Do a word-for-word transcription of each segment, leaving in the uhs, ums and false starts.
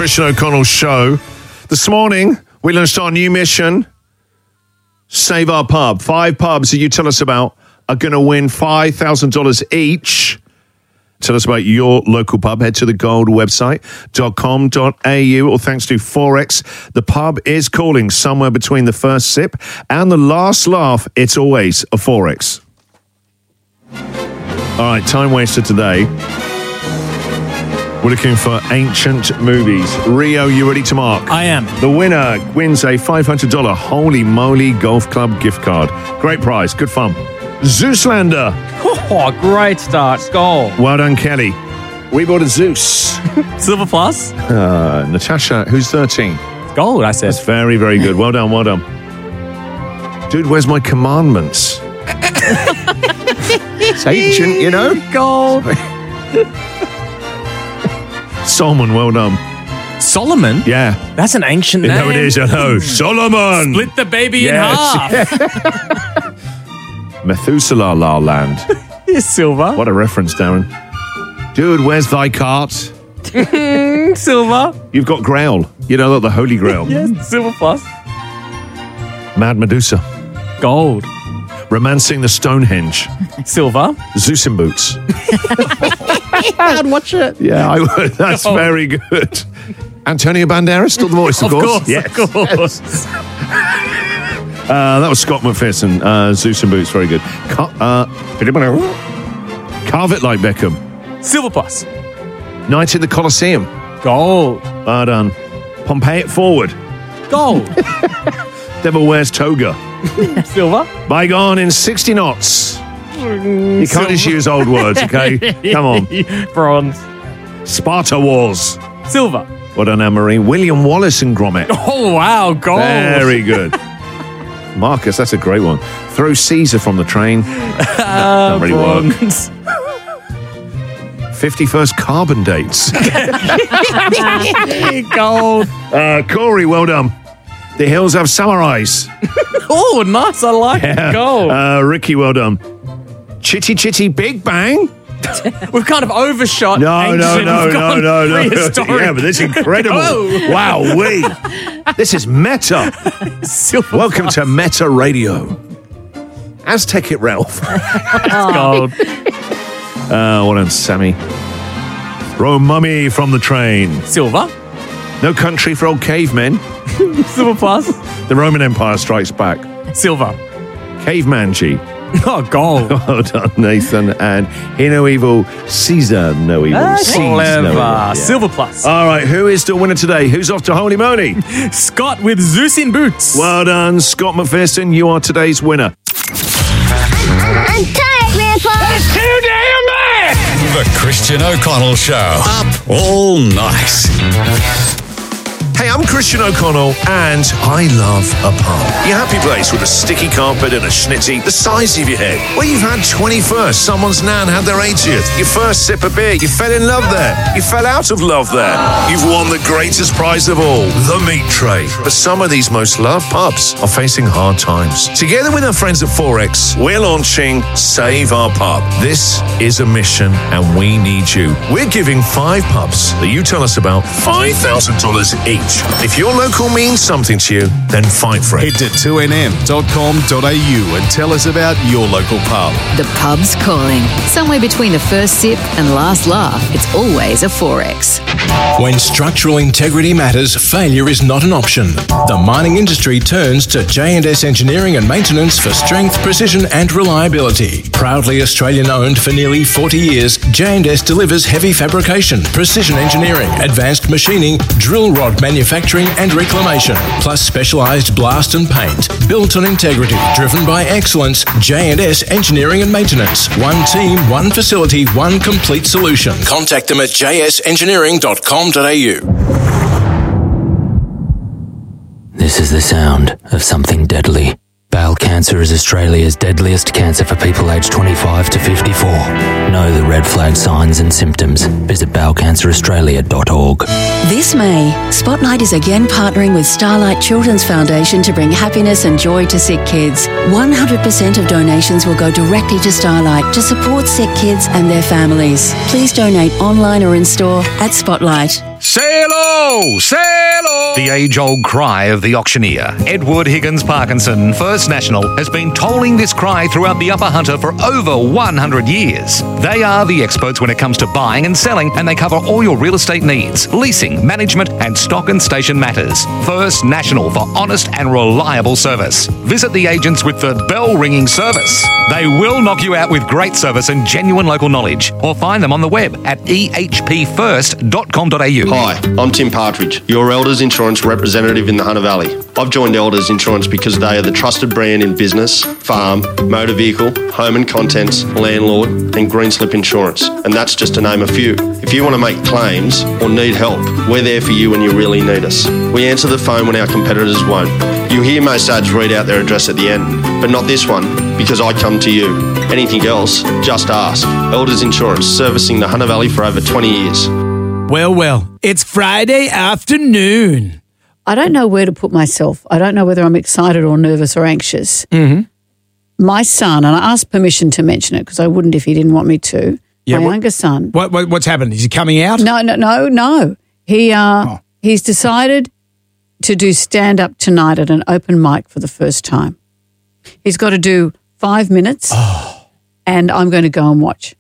Christian O'Connell Show. This morning, we're going to start a new mission. Save Our Pub. Five pubs that you tell us about are going to win five thousand dollars each. Tell us about your local pub. Head to the gold website dot com dot a u, or thanks to Forex. The pub is calling. Somewhere between the first sip and the last laugh, it's always a Forex. All right, time waster today. We're looking for ancient movies. Rio, you ready to mark? I am. The winner wins a five hundred dollars Holy Moly Golf Club gift card. Great prize. Good fun. Zeuslander. Oh, great start. Goal. Well done, Kelly. We bought a Zeus. Silver plus. Uh, Natasha, who's thirteen? Gold, I said. That's very, very good. Well done, well done. Dude, where's my commandments? It's ancient, you know? Gold. Solomon, well done. Solomon? Yeah. That's an ancient name. No, it is, I know. Solomon! Split the baby Yes. in half. Methuselah La Land. Yes, Silver. What a reference, Darren. Dude, where's thy cart? Silver. You've got Grail. You know, the Holy Grail. Yes, silver plus. Mad Medusa. Gold. Romancing the Stonehenge. Silver. Zeus in Boots. I'd watch it. Yeah, I would. That's Oh. very good. Antonio Banderas, still the voice, of, Of course. course, Yes. of course. Uh, that was Scott McPherson. Uh, Zeus in Boots, very good. Car- uh, Carve It Like Beckham. Silver plus. Night in the Colosseum. Gold. Well done. Pompeii It Forward. Gold. Devil Wears Toga. Silver. Bygone in sixty knots. You can't just use old words, okay? Come on. Bronze. Sparta Wars. Silver. Well done, Anne-Marie. William Wallace and Gromit. Oh, wow. Gold. Very good. Marcus, that's a great one. Throw Caesar from the train. Uh, Don't really work. bronze. fifty-first carbon dates. Gold. Uh, Corey, well done. The Hills Have Samurais. Oh, nice. I like it. Gold. Uh, Ricky, well done. Chitty Chitty Big Bang. We've kind of overshot. No, ancient. no, no, We've no, gone no, no. prehistoric. Yeah, but this is incredible. Oh. Wow, we. This is meta. Silver Welcome plus. to Meta Radio. Aztec It Ralph. Gold. Uh, well done, Sammy. Throw Mummy from the train. Silver. No Country for Old Cavemen. Silver plus. The Roman Empire Strikes Back. Silver. Caveman G. Oh, gold. Well done, Nathan. And Hear No Evil, Caesar No Evil. Ah, Sees No clever. Evil. Yeah. Silver plus. All right, who is the winner today? Who's off to Holy Moly? Scott with Zeus in Boots. Well done, Scott McPherson. You are today's winner. I'm tired, Grandpa. It's too damn bad! The Christian O'Connell Show. Up all night. Hey, I'm Christian O'Connell, and I love a pub. Your happy place with a sticky carpet and a schnitty the size of your head. Where you've had twenty-first, someone's nan had their eightieth, your first sip of beer, you fell in love there, you fell out of love there. You've won the greatest prize of all, the meat tray. But some of these most loved pubs are facing hard times. Together with our friends at Forex, we're launching Save Our Pub. This is a mission, and we need you. We're giving five pubs that you tell us about five thousand dollars each. If your local means something to you, then fight for it. Head to two n m dot com dot a u and tell us about your local pub. The pub's calling. Somewhere between the first sip and last laugh, it's always a Forex. When structural integrity matters, failure is not an option. The mining industry turns to J and S Engineering and Maintenance for strength, precision and reliability. Proudly Australian-owned for nearly forty years, J and S delivers heavy fabrication, precision engineering, advanced machining, drill rod manufacturing and reclamation, plus specialised blast and paint. Built on integrity, driven by excellence, J and S Engineering and Maintenance. One team, one facility, one complete solution. Contact them at j s engineering dot com dot a u. This is the sound of something deadly. Bowel cancer is Australia's deadliest cancer for people aged twenty-five to fifty-four. Know the red flag signs and symptoms. Visit bowel cancer australia dot org. This May, Spotlight is again partnering with Starlight Children's Foundation to bring happiness and joy to sick kids. one hundred percent of donations will go directly to Starlight to support sick kids and their families. Please donate online or in store at Spotlight. Say hello! Say hello! The age-old cry of the auctioneer, Edward Higgins Parkinson, First National, has been tolling this cry throughout the Upper Hunter for over one hundred years. They are the experts when it comes to buying and selling, and they cover all your real estate needs, leasing, management, and stock and station matters. First National for honest and reliable service. Visit the agents with the bell-ringing service. They will knock you out with great service and genuine local knowledge, or find them on the web at e h p first dot com dot a u. Hi, I'm Tim Partridge, your Elders Insurance representative in the Hunter Valley. I've joined Elders Insurance because they are the trusted brand in business, farm, motor vehicle, home and contents, landlord and green slip insurance. And that's just to name a few. If you want to make claims or need help, we're there for you when you really need us. We answer the phone when our competitors won't. You hear most ads read out their address at the end, but not this one, because I come to you. Anything else, just ask. Elders Insurance, servicing the Hunter Valley for over twenty years. Well, well, it's Friday afternoon. I don't know where to put myself. I don't know whether I'm excited or nervous or anxious. Mm-hmm. My son, and I asked permission to mention it because I wouldn't if he didn't want me to. Yeah, my what- younger son. What, what What's happened? Is he coming out? No, no, no, no. He uh, Oh. he's decided to do stand up tonight at an open mic for the first time. He's got to do five minutes, Oh. and I'm going to go and watch.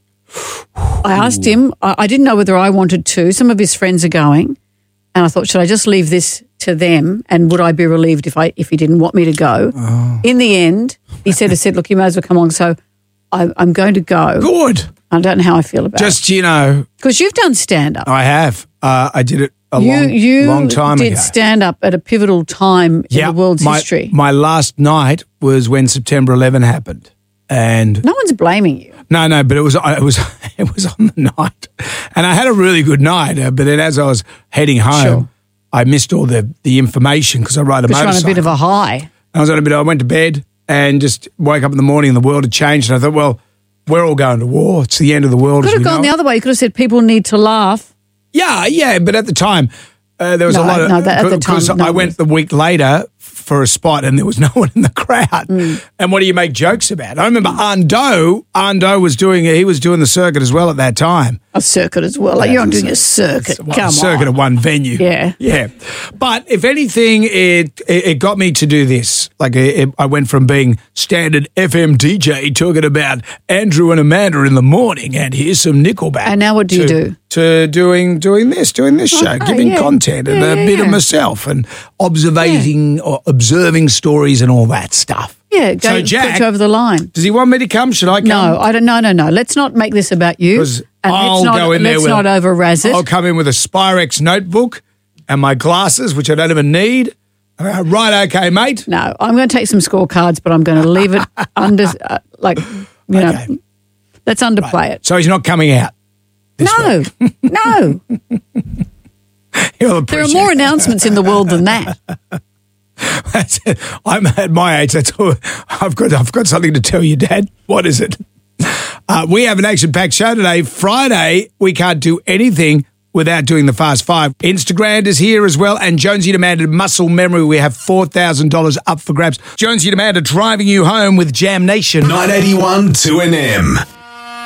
I asked him. I, I didn't know whether I wanted to. Some of his friends are going, and I thought, should I just leave this to them? And would I be relieved if I if he didn't want me to go? Oh. In the end, he said, "I said, look, you may as well come along." So I, I'm going to go. Good. I don't know how I feel about Just, it. you know, Because you've done stand up. I have. Uh, I did it a you long, you long time did ago. stand up at a pivotal time in the world's my, history. My last night was when September eleventh happened. And no one's blaming you. No, no, but it was it was it was on the night, and I had a really good night. Uh, but then, as I was heading home, Sure. I missed all the the information because I ride a Because you're on a motorcycle. bit of a high. I was on a bit. I went to bed and just woke up in the morning, and the world had changed. And I thought, well, we're all going to war. It's the end of the world. Could as have we gone know the it. other way. You could have said people need to laugh. Yeah, yeah, but at the time, uh, there was No, a lot of no, that- at the time, because no I one went was. the week later for a spot and there was no one in the crowd. Mm. And what do you make jokes about? I remember Ando, Ando was doing he was doing the circuit as well at that time. A circuit as well. Like you're not doing a circuit. Well, Come a circuit on. at one venue. Yeah. Yeah. But if anything, it it, it got me to do this. Like it, I went from being standard F M D J talking about Andrew and Amanda in the morning and here's some Nickelback. And now what do you to- do? To doing doing this, doing this show, Okay, giving yeah. content and Yeah, a yeah, bit of yeah. myself and observing or observing stories and all that stuff. Yeah, go So, put Jack- you over the line. Does he want me to come? Should I come? No, I don't. No, no, no. Let's not make this about you. 'Cause And I'll let's not, go in there let's with not over razz it. I'll come in with a Spyrex notebook and my glasses, which I don't even need. Uh, right, okay, mate. No, I'm going to take some scorecards, but I'm going to leave it under, uh, like, you know, Okay. let's underplay it. So he's not coming out. No, no. He'll There are appreciate more that. announcements in the world than that. That's it. I'm at my age. That's all. I've got. I've got something to tell you, Dad. What is it? Uh, we have an action-packed show today. Friday, we can't do anything without doing the Fast Five. Instagram is here as well, and Jonesy and Amanda Muscle Memory. We have four thousand dollars up for grabs. Jonesy and Amanda driving you home with Jam Nation. nine eighty-one two N M.